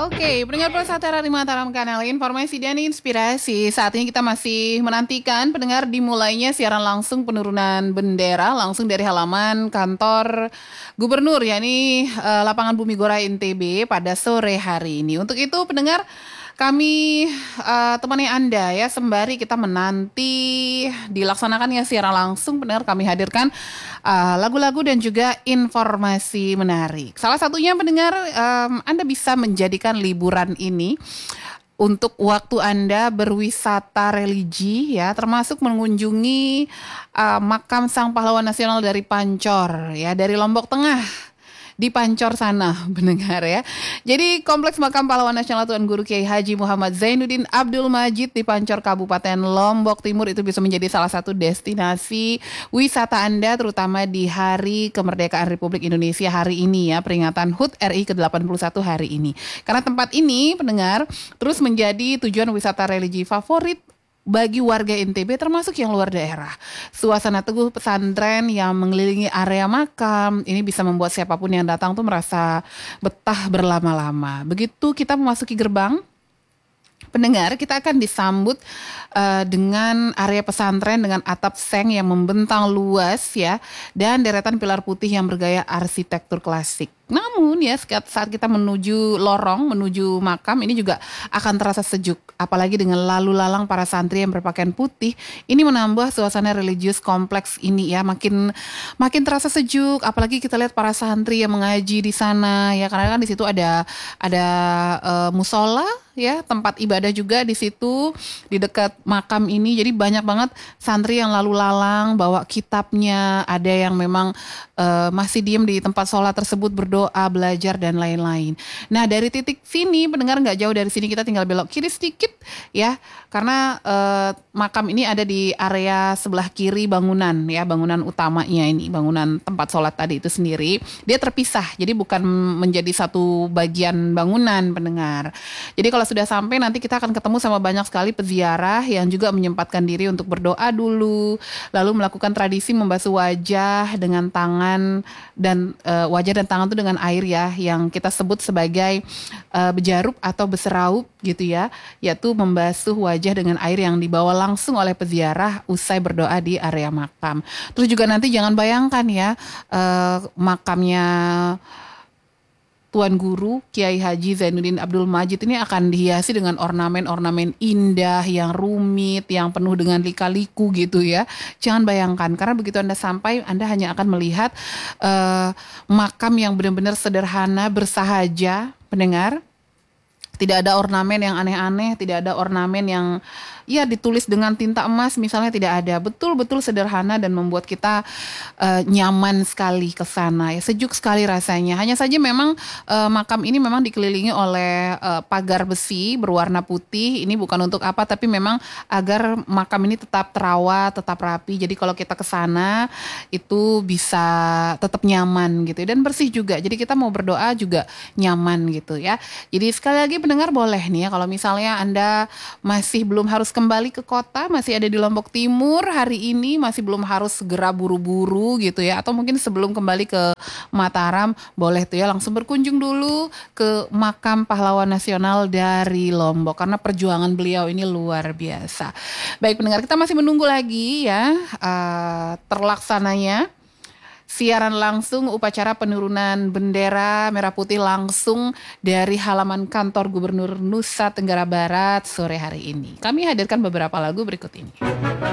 Oke, pendengar Prasatara di Mataram Kanal Informasi dan Inspirasi. Saat ini kita masih menantikan pendengar dimulainya siaran langsung penurunan bendera langsung dari halaman kantor Gubernur, yakni lapangan Bumi Gora NTB pada sore hari ini. Untuk itu pendengar, kami temani Anda ya, sembari kita menanti dilaksanakannya siaran langsung, pendengar, kami hadirkan lagu-lagu dan juga informasi menarik. Salah satunya pendengar, Anda bisa menjadikan liburan ini untuk waktu Anda berwisata religi ya, termasuk mengunjungi makam Sang Pahlawan Nasional dari Pancor ya, dari Lombok Tengah. Di Pancor sana, pendengar ya. Jadi Kompleks Makam Pahlawan Nasional Tuan Guru Kiai Haji Muhammad Zainuddin Abdul Majid di Pancor Kabupaten Lombok Timur itu bisa menjadi salah satu destinasi wisata Anda, terutama di Hari Kemerdekaan Republik Indonesia hari ini ya, peringatan HUT RI ke-81 hari ini. Karena tempat ini, pendengar, terus menjadi tujuan wisata religi favorit bagi warga NTB termasuk yang luar daerah. Suasana teguh pesantren yang mengelilingi area makam ini bisa membuat siapapun yang datang tuh merasa betah berlama-lama. Begitu kita memasuki gerbang, pendengar, kita akan disambut dengan area pesantren dengan atap seng yang membentang luas ya, dan deretan pilar putih yang bergaya arsitektur klasik. Namun ya, saat kita menuju lorong, menuju makam, ini juga akan terasa sejuk. Apalagi dengan lalu lalang para santri yang berpakaian putih, ini menambah suasana religius kompleks ini ya, makin terasa sejuk. Apalagi kita lihat para santri yang mengaji di sana ya, karena kan di situ ada musola ya, tempat ibadah juga di situ di dekat makam ini. Jadi banyak banget santri yang lalu lalang bawa kitabnya, ada yang memang masih diem di tempat sholat tersebut berdoa, belajar dan lain-lain. Nah, dari titik sini pendengar, nggak jauh dari sini, kita tinggal belok kiri sedikit ya, karena makam ini ada di area sebelah kiri bangunan ya, bangunan utamanya ini, bangunan tempat sholat tadi itu sendiri, dia terpisah, jadi bukan menjadi satu bagian bangunan, pendengar. Jadi kalau sudah sampai, nanti kita akan ketemu sama banyak sekali peziarah yang juga menyempatkan diri untuk berdoa dulu, lalu melakukan tradisi membasuh wajah dengan tangan dan wajah dan tangan itu dengan air ya, yang kita sebut sebagai bejarup atau beseraup gitu ya, yaitu membasuh wajah dengan air yang dibawa langsung oleh peziarah usai berdoa di area makam. Terus juga nanti jangan bayangkan ya, makamnya Tuan Guru Kiai Haji Zainuddin Abdul Majid ini akan dihiasi dengan ornamen-ornamen indah yang rumit, yang penuh dengan lika-liku gitu ya. Jangan bayangkan, karena begitu Anda sampai, Anda hanya akan melihat makam yang benar-benar sederhana, bersahaja, pendengar. Tidak ada ornamen yang aneh-aneh, tidak ada ornamen yang ya ditulis dengan tinta emas misalnya, tidak ada. Betul-betul sederhana dan membuat kita nyaman sekali ke sana ya, sejuk sekali rasanya. Hanya saja memang makam ini memang dikelilingi oleh pagar besi berwarna putih. Ini bukan untuk apa, tapi memang agar makam ini tetap terawat, tetap rapi. Jadi kalau kita ke sana itu bisa tetap nyaman gitu dan bersih juga. Jadi kita mau berdoa juga nyaman gitu ya. Jadi sekali lagi pendengar, boleh nih ya, kalau misalnya Anda masih belum harus kembali ke kota, masih ada di Lombok Timur hari ini, masih belum harus segera buru-buru gitu ya, atau mungkin sebelum kembali ke Mataram, boleh tuh ya langsung berkunjung dulu ke makam pahlawan nasional dari Lombok, karena perjuangan beliau ini luar biasa. Baik pendengar, kita masih menunggu lagi ya terlaksananya siaran langsung upacara penurunan bendera merah putih langsung dari halaman kantor Gubernur Nusa Tenggara Barat sore hari ini. Kami hadirkan beberapa lagu berikut ini.